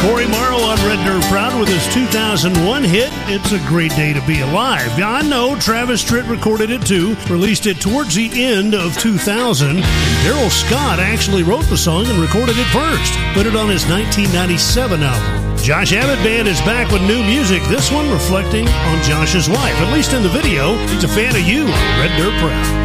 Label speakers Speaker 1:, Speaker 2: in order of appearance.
Speaker 1: Corey Morrow on Red Dirt Proud with his 2001 hit, It's a Great Day to Be Alive. I know Travis Tritt recorded it too, released it towards the end of 2000. Daryl Scott actually wrote the song and recorded it first, put it on his 1997 album. Josh Abbott Band is back with new music, this one reflecting on Josh's wife. At least in the video, he's a fan of you on Red Dirt Proud.